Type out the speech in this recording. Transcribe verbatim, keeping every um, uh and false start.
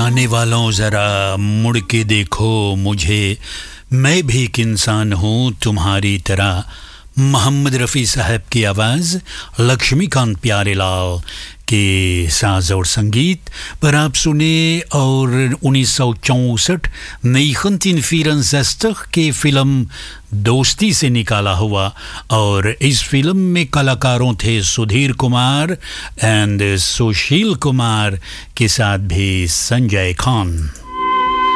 आने वालों ज़रा मुड़ के देखो मुझे, मैं भी एक इंसान हूँ तुम्हारी तरह। मोहम्मद रफ़ी साहब की आवाज़, लक्ष्मीकांत प्यारेलाल के साज और संगीत पर आप सुने। और उन्नीस सौ चौंसठ negentien की फ़िल्म दोस्ती से निकाला हुआ, और इस फिल्म में कलाकारों थे सुधीर कुमार एंड सुशील कुमार के साथ भी संजय खान।